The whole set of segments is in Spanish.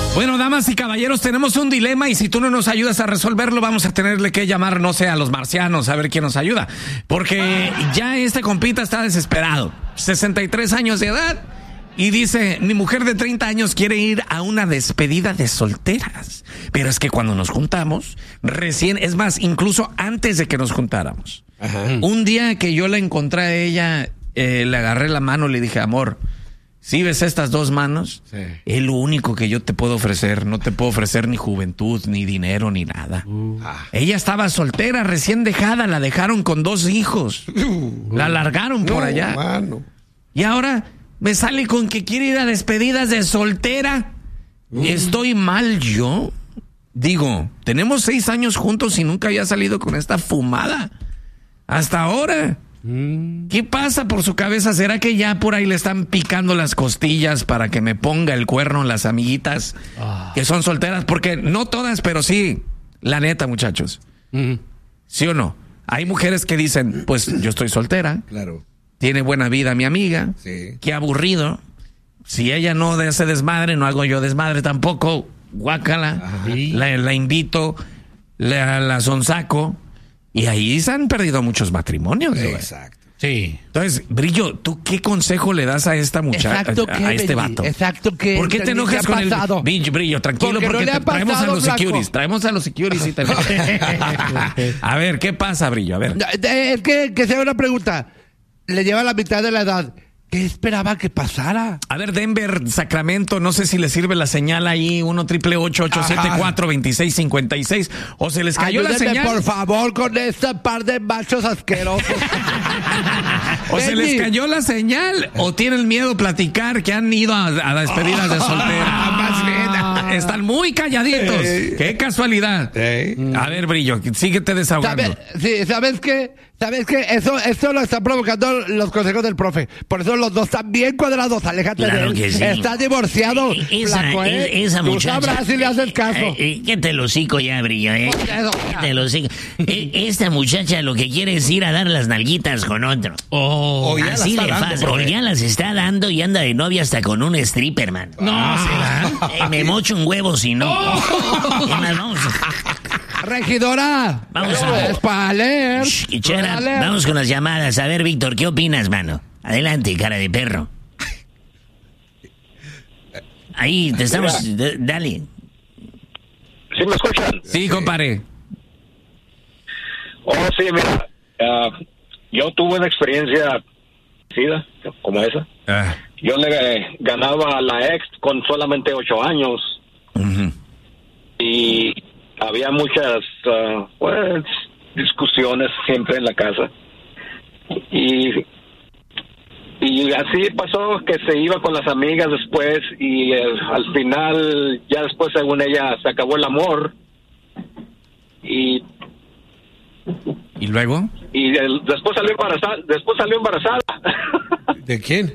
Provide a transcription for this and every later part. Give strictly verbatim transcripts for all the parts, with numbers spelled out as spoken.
Bueno, damas y caballeros, tenemos un dilema y si tú no nos ayudas a resolverlo, vamos a tenerle que llamar, no sé, a los marcianos, a ver quién nos ayuda. Porque ya este compita está desesperado. sesenta y tres años de edad y dice, mi mujer de treinta años quiere ir a una despedida de solteras. Pero es que cuando nos juntamos, recién, es más, incluso antes de que nos juntáramos. Ajá. Un día que yo la encontré a ella, eh, le agarré la mano y le dije, amor, ¿sí ves estas dos manos? Sí. Es lo único que yo te puedo ofrecer. No te puedo ofrecer ni juventud, ni dinero, ni nada. Uh. Ella estaba soltera, recién dejada. La dejaron con dos hijos. Uh. La largaron no, por allá. Mano. Y ahora me sale con que quiere ir a despedidas de soltera. Uh. ¿Estoy mal yo? Digo, tenemos seis años juntos y nunca había salido con esta fumada. Hasta ahora. ¿Qué pasa por su cabeza? ¿Será que ya por ahí le están picando las costillas para que me ponga el cuerno las amiguitas oh. que son solteras? Porque no todas, pero sí, la neta, muchachos. Mm. ¿Sí o no? Hay mujeres que dicen, pues yo estoy soltera. Claro. Tiene buena vida mi amiga. Sí. Qué aburrido. Si ella no hace desmadre, no hago yo desmadre tampoco. Guácala. La, la invito, la, la sonsaco. Y ahí se han perdido muchos matrimonios. Exacto. Sí. Entonces, Brillo, ¿tú qué consejo le das a esta muchacha, Exacto, a, a este vato? Exacto, que ¿Por qué te enojas con el Brillo, Brillo? Tranquilo, porque, porque no te, traemos pasado, a los flaco. securities. Traemos a los securities y te... A ver, ¿qué pasa, Brillo? A ver. Es que, que sea una pregunta. Le lleva la mitad de la edad. ¿Qué esperaba que pasara? A ver, Denver, Sacramento, no sé si le sirve la señal ahí, uno triple ocho ocho siete cuatro dos seis cinco seis, o se les cayó Ayúdenme, la señal. por favor, con este par de machos asquerosos. O Benny. Se les cayó la señal, o tienen miedo a platicar que han ido a, a despedidas de soltera. Más bien. Están muy calladitos. Hey. Qué casualidad. Hey. A ver, Brillo, síguete desahogando. ¿Sabes? Sí, ¿sabes qué? ¿Sabes qué? Eso, eso lo están provocando los consejos del profe. Por eso los dos están bien cuadrados. Aléjate claro de él. Que sí. Está divorciado. Esa, flaco, ¿eh? esa Tú muchacha. sabrás si le haces caso. Eh, eh, ¿Qué te lo hocico ya, Brillo? Eh? ¿Qué te lo hocico? eh, esta muchacha lo que quiere es ir a dar las nalguitas con otro. Oh, o ya así le pasa. O ya las está dando y anda de novia hasta con un stripper, man. No, ah, eh, me mocho un huevo si no. Oh. Más, vamos. Regidora. Vamos a ver. Es para leer. Shh, Chera, vamos con las llamadas. A ver, Víctor, ¿qué opinas, mano? Adelante, cara de perro. Ahí, te estamos... D- dale. ¿Sí me escuchan? Sí, compadre. Oh, sí, mira. Uh, yo tuve una experiencia parecida, como esa. Uh. Yo le eh, ganaba a la ex con solamente ocho años. Uh-huh. Y había muchas uh, pues, discusiones siempre en la casa. Y, y así pasó que se iba con las amigas después y eh, al final, ya después según ella, se acabó el amor. Y... ¿Y luego? Y el, después salió embarazada. Después salió embarazada. ¿De quién?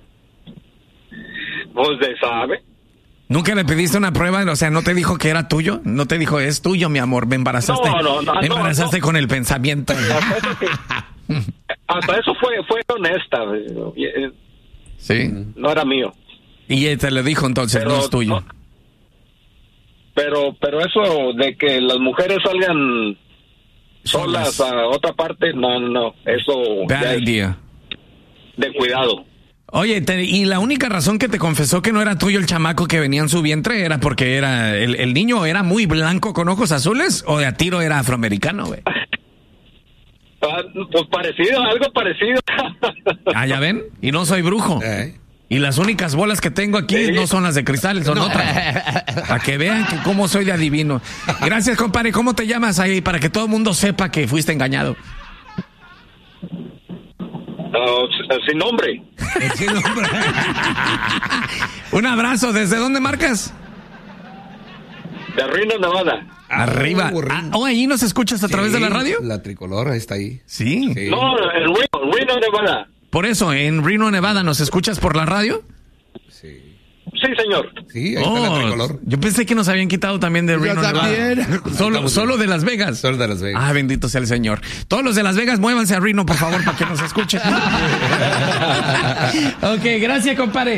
Pues de sabe. ¿Nunca le pediste una prueba? O sea, ¿no te dijo que era tuyo? ¿No te dijo, es tuyo, mi amor? Me embarazaste. No, no, no. Me embarazaste no, no. con el pensamiento. Hasta eso, sí. Hasta eso fue, fue honesta. Sí. No era mío. Y te lo dijo entonces, pero, no es tuyo. No, pero, pero eso de que las mujeres salgan solas, solas a otra parte, no, no. Eso Bad idea. De cuidado. Oye, te, y la única razón que te confesó que no era tuyo el chamaco que venía en su vientre era porque era el, el niño era muy blanco con ojos azules o de a tiro era afroamericano, güey. Ah, pues parecido, algo parecido. Ah, ¿ya ven? Y no soy brujo. ¿Eh? Y las únicas bolas que tengo aquí ¿Sí? no son las de cristal, son no. otras. Para que vean que cómo soy de adivino. Gracias, compadre. ¿Cómo te llamas ahí? Para que todo el mundo sepa que fuiste engañado. Uh, sin nombre. Sin nombre. Un abrazo. ¿Desde dónde marcas? De Reno, Nevada. Arriba. Ah, ¿O oh, ahí nos escuchas a sí, través de la radio? La tricolor está ahí. Sí. sí. No, en Reno, Reno, Nevada. Por eso, en Reno, Nevada, ¿nos escuchas por la radio? Sí. Sí, señor. Sí, ahí oh, está la tricolor. Yo pensé que nos habían quitado también de Reno, Nevada. Solo, solo de Las Vegas. Solo de Las Vegas. Ah, bendito sea el Señor. Todos los de Las Vegas, muévanse a Reno, por favor, para que nos escuchen. Ok, gracias, compadre.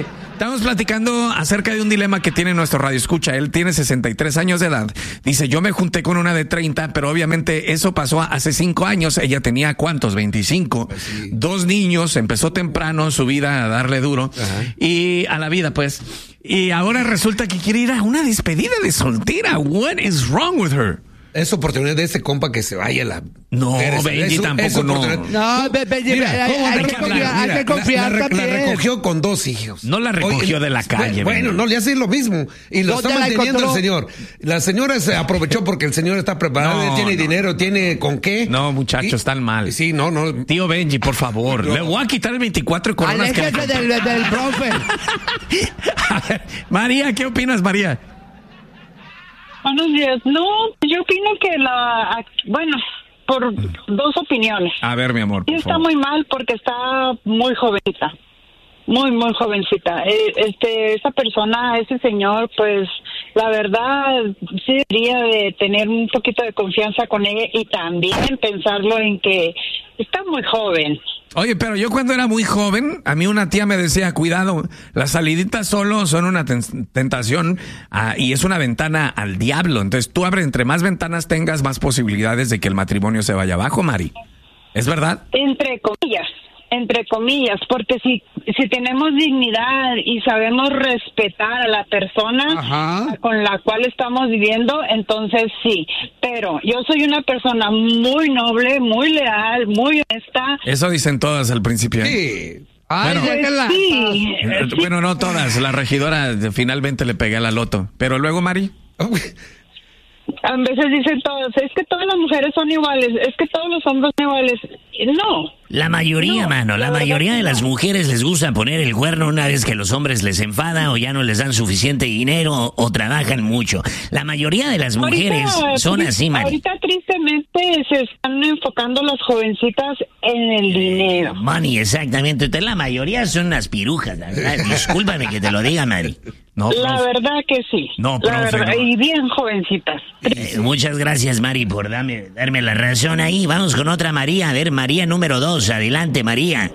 Estamos platicando acerca de un dilema que tiene nuestro radio escucha. Él tiene sesenta y tres años de edad. Dice, yo me junté con una de treinta, pero obviamente eso pasó hace cinco años. Ella tenía, ¿cuántos? veinticinco. Pues sí. Dos niños, empezó temprano su vida a darle duro. Ajá. Y a la vida, pues. Y ahora resulta que quiere ir a una despedida de soltera. What is wrong with her? Es oportunidad de ese compa que se vaya a la... No, Es- Benji, es- tampoco es no. oportunidad. No, Be- Benji, Mira, hay, ¿cómo hay hay que que confiar, hablar? hay Mira, que confiar la, la- la también. recogió con dos hijos. No la recogió de la calle, Bueno, Benji. no le hace lo mismo. Y lo ¿Dónde está la manteniendo el encontró? señor. La señora se aprovechó porque el señor está preparado, No, tiene no. dinero, tiene con qué. No, muchachos, Y- están mal. Sí, no, no. Tío Benji, por favor. Le voy a quitar el veinticuatro coronas que le Aléjese del, del profe. A ver, María, ¿qué opinas, María? Buenos días. No, yo opino que la... Bueno, por dos opiniones. A ver, mi amor, Sí por está favor. muy mal porque está muy jovencita. Muy, muy jovencita. Eh, Este, esa persona, ese señor, pues, la verdad, sí debería de tener un poquito de confianza con ella y también pensarlo en que está muy joven. Oye, pero yo cuando era muy joven, a mí una tía me decía, cuidado, las saliditas solo son una ten- tentación ah, y es una ventana al diablo. Entonces tú abres, entre más ventanas tengas, más posibilidades de que el matrimonio se vaya abajo, Mari. ¿Es verdad? Entre comillas, entre comillas, porque si, si tenemos dignidad y sabemos respetar a la persona Ajá. con la cual estamos viviendo, entonces sí. Pero yo soy una persona muy noble, muy leal, muy honesta. Eso dicen todas al principio. ¿eh? Sí. Ay, Bueno. déjenla. Sí, Eh, sí. Bueno, no todas. La regidora eh, finalmente le pegué a la loto. Pero luego, Mari. A veces dicen todos, es que todas las mujeres son iguales, es que todos los hombres son iguales. No. La mayoría, No, mano, la la verdad mayoría que de no. las mujeres les gusta poner el cuerno una vez que los hombres les enfada o ya no les dan suficiente dinero o, o trabajan mucho. La mayoría de las mujeres Ahorita, son tri- así, Mari. Ahorita tristemente se están enfocando las jovencitas en el dinero. Money, exactamente. Entonces, la mayoría son unas pirujas, la verdad. Discúlpame que te lo diga, Mari. No, La profe. verdad que sí. No, la profe, verdad, no. y bien jovencitas. Eh, muchas gracias, Mari, por darme, darme la razón ahí. Vamos con otra María. A ver, María número dos. Adelante, María.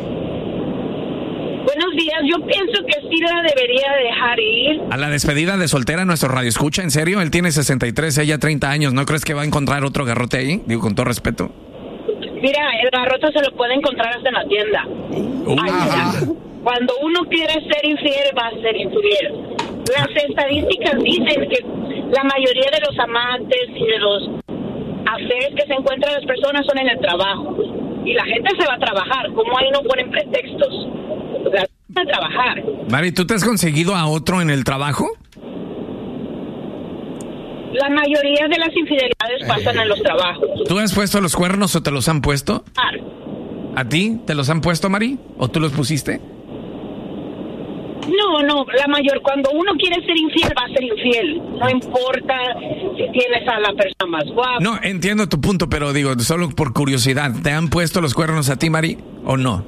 Buenos días, yo pienso que sí la debería dejar ir. A la despedida de soltera, nuestro radio escucha, ¿en serio? Él tiene sesenta y tres, ella treinta años. ¿No crees que va a encontrar otro garrote ahí? Digo, con todo respeto. Mira, el garrote se lo puede encontrar hasta en la tienda. Ay, mira, cuando uno quiere ser infiel, va a ser infiel. Las estadísticas dicen que la mayoría de los amantes y de los aferes que se encuentran las personas son en el trabajo. Y la gente se va a trabajar. ¿Cómo ahí no ponen pretextos? O sea, van a trabajar. Mari, ¿tú te has conseguido a otro en el trabajo? La mayoría de las infidelidades pasan en los trabajos. ¿Tú has puesto los cuernos o te los han puesto? ¿A ti te los han puesto, Mari? ¿O tú los pusiste? No, no, la mayor, cuando uno quiere ser infiel, va a ser infiel. No importa si tienes a la persona más guapa. No, entiendo tu punto, pero digo, solo por curiosidad, ¿te han puesto los cuernos a ti, Mari, o no?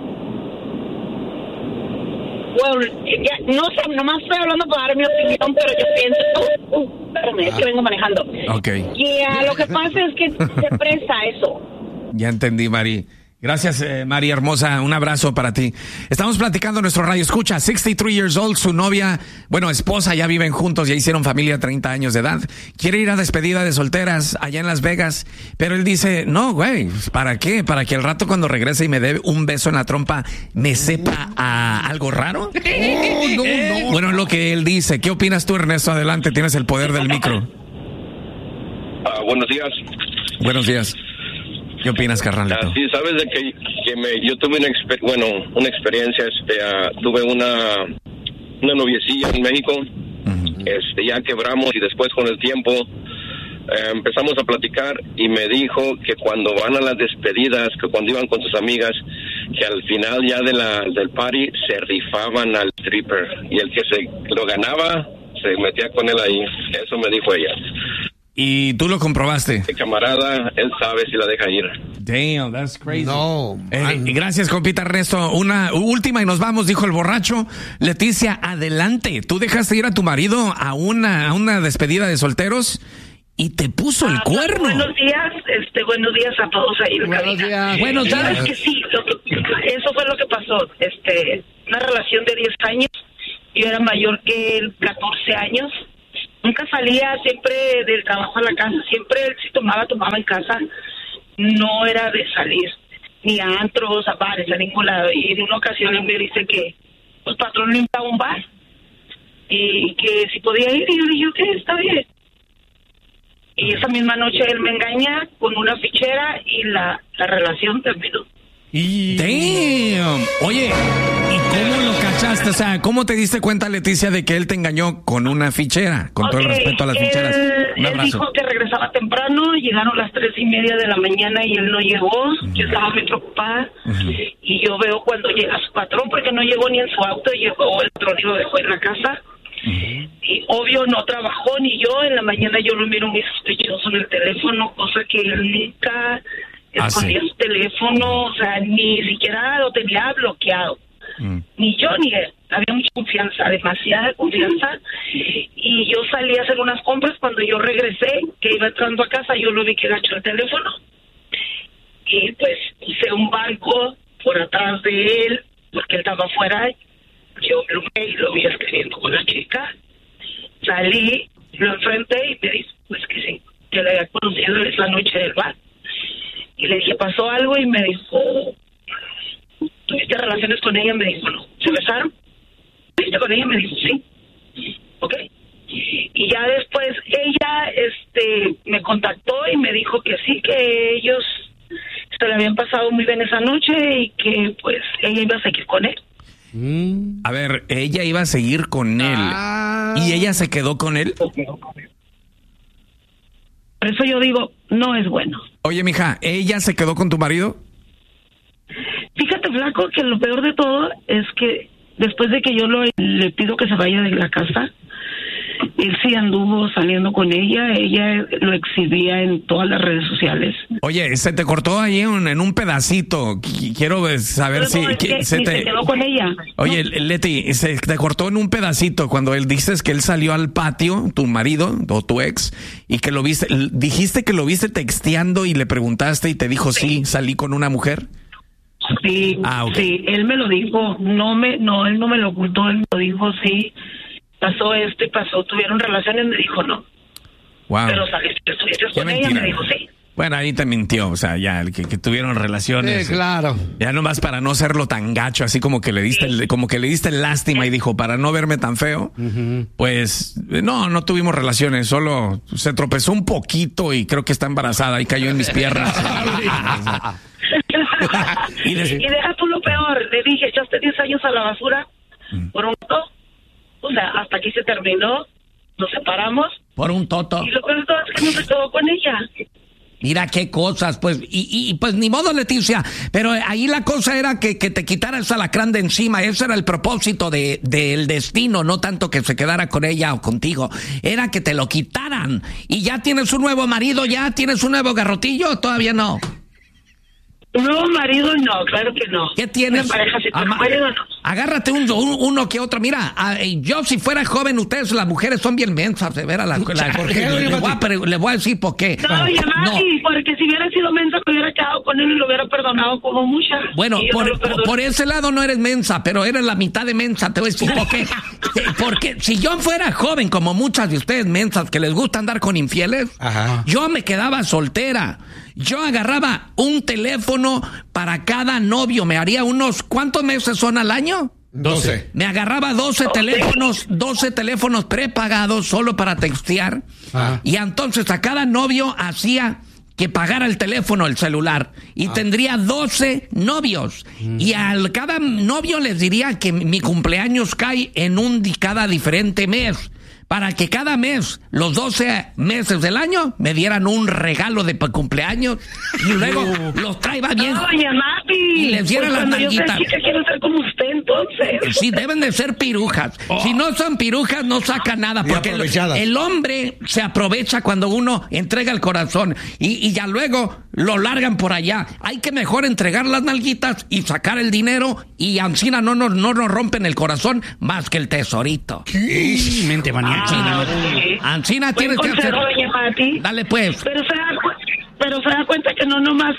Bueno, ya, no sé, nomás estoy hablando para dar mi opinión, pero yo pienso... Uh, uh, espérame, es que vengo manejando. Ok, Ya, lo que pasa es que se presta eso. ya entendí, Mari. Gracias, eh, Mari hermosa. Un abrazo para ti. Estamos platicando nuestro radio escucha. sesenta y tres years old, su novia, bueno, esposa, ya viven juntos, ya hicieron familia, treinta años de edad. Quiere ir a despedida de solteras allá en Las Vegas, pero él dice, no, güey, ¿para qué? ¿Para que al rato cuando regrese y me dé un beso en la trompa me sepa a algo raro? No, no, no. Bueno, lo que él dice. ¿Qué opinas tú, Ernesto? Adelante, tienes el poder del micro. Ah, buenos días. Buenos días. ¿Qué opinas, carnalito? Ah, sí, sabes de que, que me, yo tuve una exper- bueno, una experiencia, este, ah, tuve una, una noviecilla en México, este, ya quebramos y después con el tiempo eh, empezamos a platicar y me dijo que cuando van a las despedidas, que cuando iban con sus amigas, que al final ya de la, del party se rifaban al stripper y el que se lo ganaba se metía con él ahí. Eso me dijo ella. ¿Y tú lo comprobaste? El camarada, él sabe si la deja ir. Damn, that's crazy. No, Eh, man. gracias, compita Ernesto. Una última y nos vamos, dijo el borracho. Leticia, adelante. Tú dejaste ir a tu marido a una, a una despedida de solteros y te puso el Ah, cuerno. Buenos días, este, buenos días a todos ahí en Buenos cabina. días. Buenos días. Sabes que sí, lo que, eso fue lo que pasó. Este, una relación de diez años yo era mayor que él, catorce años. Nunca salía, siempre del trabajo a la casa, siempre él si tomaba, tomaba en casa. No era de salir, ni a antros, a bares, a ningún lado. Y en una ocasión él me dice que el patrón le invitaba a un bar y que si podía ir, y yo le dije, ok, está bien. Y esa misma noche él me engaña con una fichera y la, la relación terminó. Y... Damn. Oye, ¿y cómo lo cachaste? O sea, ¿cómo te diste cuenta, Leticia, de que él te engañó con una fichera? Con okay, todo el respeto a las ficheras. Un abrazo. Él dijo que regresaba temprano, llegaron las tres y media de la mañana y él no llegó. Uh-huh. Yo estaba muy preocupada. Uh-huh. Y yo veo cuando llega su patrón, porque no llegó ni en su auto, llegó el patrón y lo dejó en la casa. Uh-huh. Y obvio no trabajó ni yo. En la mañana yo lo miro muy sospechoso en el teléfono, cosa que él nunca... escondía ah, sí. su teléfono, o sea, ni siquiera lo tenía bloqueado. Mm. Ni yo ni él. Había mucha confianza, demasiada confianza. Y yo salí a hacer unas compras. Cuando yo regresé, que iba entrando a casa, yo lo vi que agachó el teléfono. Y pues puse un banco por atrás de él, porque él estaba afuera. Yo lo vi y lo vi escribiendo con la chica. Salí, lo enfrenté y me dijo, pues que sí, que le había conocido esa noche del bar. Y le dije, ¿pasó algo? Y me dijo, ¿tuviste relaciones con ella? Me dijo, no. ¿Se besaron? ¿Tuviste con ella? Me dijo, sí. ¿Ok? Y ya después ella este, me contactó y me dijo que sí, que ellos se le habían pasado muy bien esa noche y que pues ella iba a seguir con él. A ver, ella iba a seguir con él. Ah. ¿Y ella se quedó con él? Por eso yo digo, no es bueno. Oye, mija, ¿ella se quedó con tu marido? Fíjate, flaco, que lo peor de todo es que después de que yo lo, le pido que se vaya de la casa, él sí anduvo saliendo con ella, ella lo exhibía en todas las redes sociales. Oye, se te cortó ahí en, en un pedacito. Quiero saber Pero si... no, es que se, te... se quedó con ella. Oye, ¿no? Leti, se te cortó en un pedacito cuando él dices que él salió al patio, tu marido o tu ex, y que lo viste, dijiste que lo viste texteando y le preguntaste y te dijo, sí, sí salí con una mujer. Sí, ah, okay. sí, él me lo dijo, no me, no, él no me lo ocultó, él me lo dijo, sí. Pasó esto y pasó, tuvieron relaciones, me dijo no. Wow. Pero saliste, estuviste con ella, me dijo sí. Bueno, ahí te mintió, o sea, ya, que, que tuvieron relaciones. Sí, claro. Ya nomás para no serlo tan gacho, así como que le diste, sí. el, como que le diste lástima y dijo, para no verme tan feo, uh-huh. pues, no, no tuvimos relaciones, solo se tropezó un poquito y creo que está embarazada y cayó en mis piernas. y, de... y deja tú lo peor, le dije, echaste diez años a la basura, uh-huh. por un todo. O sea, hasta aquí se terminó, nos separamos. Por un toto. Y lo peor de todo es que no se quedó con ella. Mira qué cosas, pues, y, y pues ni modo, Leticia, pero ahí la cosa era que, que te quitaras ese alacrán de encima, ese era el propósito de del destino, no tanto que se quedara con ella o contigo, era que te lo quitaran. Y ya tienes un nuevo marido, ya tienes un nuevo garrotillo, ¿o todavía no? Un nuevo marido, no, claro que no. ¿Qué tienes? Una pareja, si Ama- marido, no. Agárrate un, un, uno que otro. Mira, a, yo si fuera joven, ustedes, las mujeres, son bien mensas, de veras. La, la, ¿Por qué? Le, le, voy a, le voy a decir por qué. No, ya no. Porque si hubiera sido mensa, me hubiera quedado con él y lo hubiera perdonado como muchas. Bueno, por, no por, por ese lado no eres mensa, pero eres la mitad de mensa. Te voy a decir por qué. Porque si yo fuera joven, como muchas de ustedes mensas, que les gusta andar con infieles, ajá, yo me quedaba soltera. Yo agarraba un teléfono para cada novio. Me haría unos... ¿Cuántos meses son al año? doce. Me agarraba doce teléfonos, doce teléfonos prepagados solo para textear. Ah. Y entonces a cada novio hacía que pagara el teléfono, el celular. Y ah. tendría doce novios. Mm. Y a cada novio les diría que mi cumpleaños cae en un cada diferente mes. Para que cada mes, los doce meses del año, me dieran un regalo de cumpleaños y luego uh. los traiga bien. Oye, Mati, y les dieran pues las nalguitas. Yo quiero ser como usted, entonces. Sí, deben de ser pirujas. Oh. Si no son pirujas, no saca nada. Porque el, el hombre se aprovecha cuando uno entrega el corazón y, y ya luego lo largan por allá. Hay que mejor entregar las nalguitas y sacar el dinero y Ancina no nos, no nos rompen el corazón más que el tesorito. ¿Qué? Mente maníaca. Ancina, sí. Ancina tienes que hacer. Mati. Dale pues. Pero se, da, pero se da cuenta que no nomás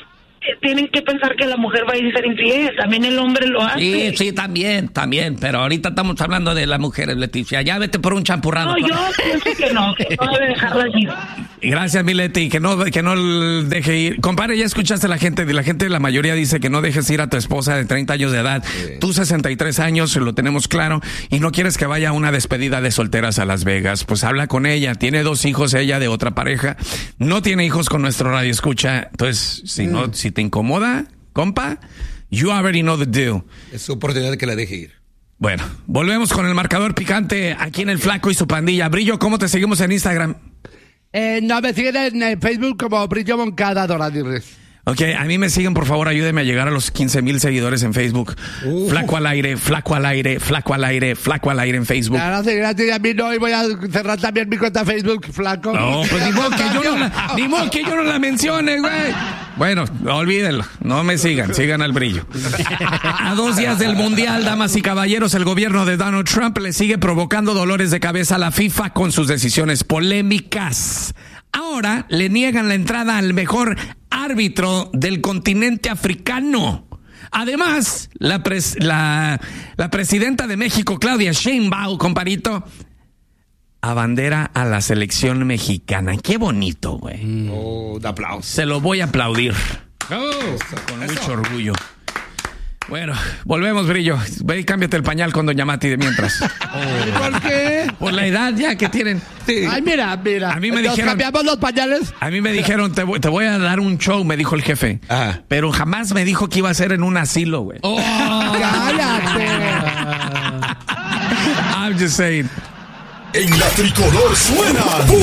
tienen que pensar que la mujer va a ir a ser infiel, también el hombre lo hace. Sí, sí, también, también, pero ahorita estamos hablando de las mujeres, Leticia. Ya vete por un champurrado. No, yo pienso que no, que no debe dejarla ir. Gracias, mi Leti, que no, que no deje ir. Compadre, ya escuchaste a la gente, la gente, la mayoría dice que no dejes ir a tu esposa de treinta años de edad. Sí. Tú sesenta y tres años, lo tenemos claro, y no quieres que vaya a una despedida de solteras a Las Vegas. Pues habla con ella, tiene dos hijos ella de otra pareja, no tiene hijos con nuestro radio escucha. Entonces, si mm. no, si te incomoda, compa, you already know the deal. Es su oportunidad que la deje ir. Bueno, volvemos con el marcador picante aquí en El Flaco y su pandilla. Brillo, ¿cómo te seguimos en Instagram? Eh, no, me siguen en, en Facebook como Brillo Moncada Doradires. Ok, a mí me siguen, por favor, ayúdenme a llegar a los quince mil seguidores en Facebook. Uh. Flaco al aire, flaco al aire, flaco al aire, flaco al aire en Facebook. Gracias, gracias. A mí no, y voy a cerrar también mi cuenta Facebook, flaco. No, pues ni modo que yo no la, ni modo que yo no la mencione, güey. Bueno, olvídenlo, no me sigan, sigan al Brillo. A dos días del Mundial, damas y caballeros, el gobierno de Donald Trump le sigue provocando dolores de cabeza a la FIFA con sus decisiones polémicas. Ahora le niegan la entrada al mejor árbitro del continente africano. Además, la, pres, la, la presidenta de México, Claudia Sheinbaum, comparito, abandera a la selección mexicana. Qué bonito, güey. Oh, de aplauso. Se lo voy a aplaudir. Oh, con mucho eso. Orgullo. Bueno, volvemos, Brillo. Ve y cámbiate el pañal con Doña Mati de mientras. Oh. ¿Por qué? Por la edad ya que tienen. Sí. Ay, mira, mira. A mí me ¿Nos dijeron, cambiamos los pañales? A mí me dijeron, te voy, te voy a dar un show, me dijo el jefe. Ajá. Pero jamás me dijo que iba a ser en un asilo, güey. Oh, cállate. I'm just saying. En la tricolor suena